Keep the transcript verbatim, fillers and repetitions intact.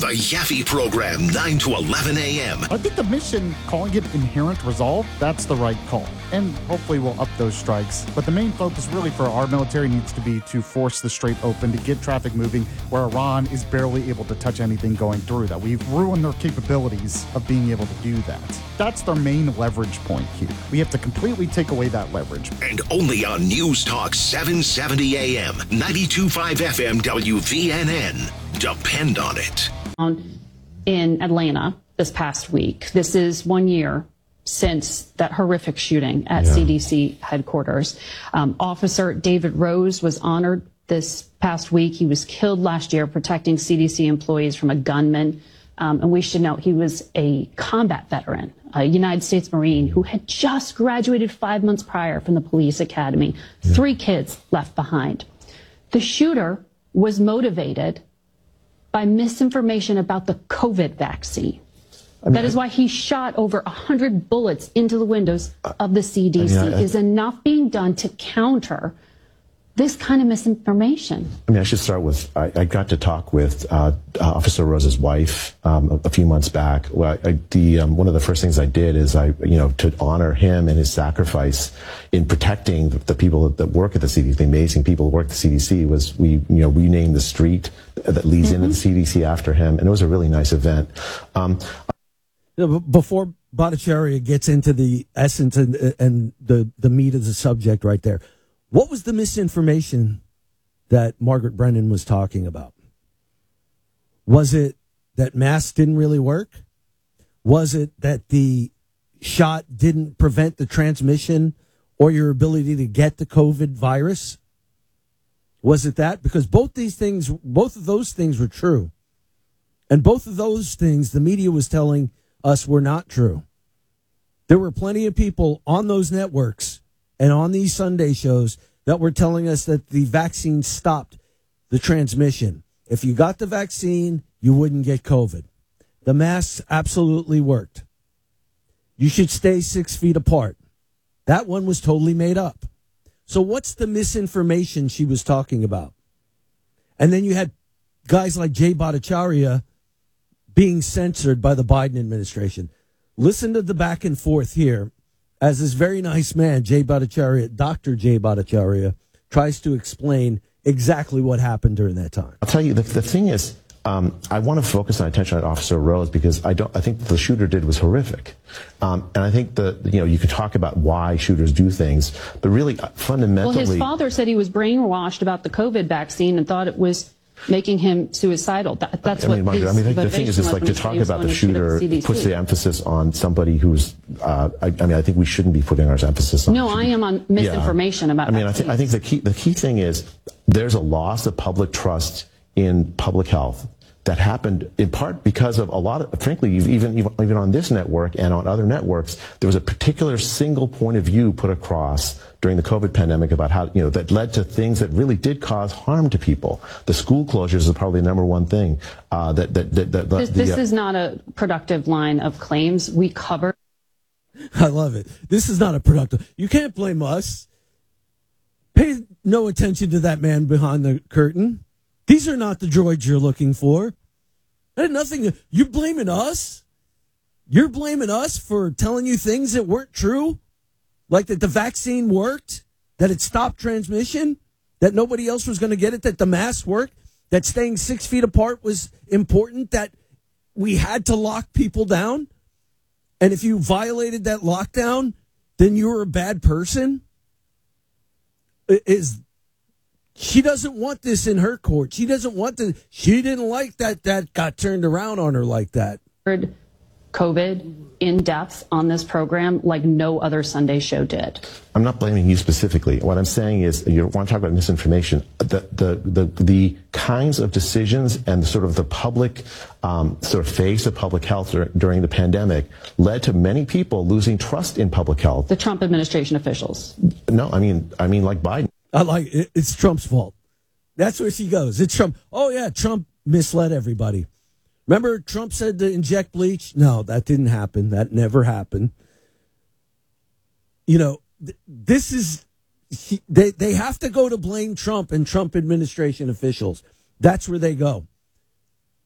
The Yaffe Program, nine to eleven a.m. I think the mission, calling it Inherent Resolve, that's the right call. And hopefully we'll up those strikes. But the main focus really for our military needs to be to force the Strait open, to get traffic moving, where Iran is barely able to touch anything going through that. We've ruined their capabilities of being able to do that. That's their main leverage point here. We have to completely take away that leverage. And only on News Talk seven seventy a.m., ninety-two point five F M W V N N. Depend on it. In Atlanta this past week, this is one year since that horrific shooting at yeah. C D C headquarters. Um, Officer David Rose was honored this past week. He was killed last year protecting C D C employees from a gunman. Um, and we should note he was a combat veteran, a United States Marine who had just graduated five months prior from the police academy. Yeah. Three kids left behind. The shooter was motivated by misinformation about the COVID vaccine. I mean, that is why he shot over one hundred bullets into the windows of the C D C. I mean, I, I, is enough being done to counter this kind of misinformation? I mean, I should start with, I, I got to talk with uh, Officer Rose's wife um, a, a few months back. Well, I, the um, one of the first things I did is I, you know, to honor him and his sacrifice in protecting the, the people that, that work at the C D C, the amazing people who work at the C D C, was we, you know, renamed the street that leads mm-hmm. into the C D C after him, and it was a really nice event. Um, Before Bhattacharya gets into the essence and, and the, the meat of the subject right there, what was the misinformation that Margaret Brennan was talking about? Was it that masks didn't really work? Was it that the shot didn't prevent the transmission or your ability to get the COVID virus? Was it that? Because both these things, both of those things were true. And both of those things the media was telling us were not true. There were plenty of people on those networks and on these Sunday shows that were telling us that the vaccine stopped the transmission. If you got the vaccine, you wouldn't get COVID. The masks absolutely worked. You should stay six feet apart. That one was totally made up. So what's the misinformation she was talking about? And then you had guys like Jay Bhattacharya being censored by the Biden administration. Listen to the back and forth here as this very nice man, Jay Bhattacharya, Doctor Jay Bhattacharya, tries to explain exactly what happened during that time. I'll tell you, the, the thing is, um, I want to focus my attention on Officer Rose because I don't. I think the shooter did was horrific, um, and I think the you know you can talk about why shooters do things, but really fundamentally, well, his father said he was brainwashed about the COVID vaccine and thought it was making him suicidal. That, that's I mean, what Margaret, I mean, the thing is, it's like to talk about the shooter puts the emphasis on somebody who's. Uh, I, I mean, I think we shouldn't be putting our emphasis on. No, I am on misinformation yeah. about. I mean, I think I think the key the key thing is there's a loss of public trust in public health that happened in part because of a lot of, frankly, even even on this network and on other networks, there was a particular single point of view put across during the COVID pandemic about how, you know, that led to things that really did cause harm to people. The school closures is probably the number one thing. Uh, that, that, that, that This, the, this uh, is not a productive line of claims. We cover. I love it. This is not a productive. You can't blame us. Pay no attention to that man behind the curtain. These are not the droids you're looking for. That had nothing to, you're blaming us? You're blaming us for telling you things that weren't true? Like that the vaccine worked? That it stopped transmission? That nobody else was going to get it? That the masks worked? That staying six feet apart was important? That we had to lock people down? And if you violated that lockdown, then you were a bad person? Is She doesn't want this in her court. She doesn't want to. She didn't like that that got turned around on her like that. COVID in depth on this program like no other Sunday show did. I'm not blaming you specifically. What I'm saying is, you want to talk about misinformation. The the the, the kinds of decisions and the sort of the public um, sort of face of public health dur- during the pandemic led to many people losing trust in public health. The Trump administration officials. No, I mean I mean like Biden. I like it, it's Trump's fault. That's where she goes. It's Trump. Oh, yeah, Trump misled everybody. Remember, Trump said to inject bleach? No, that didn't happen. That never happened. You know, th- this is, he, they, they have to go to blame Trump and Trump administration officials. That's where they go.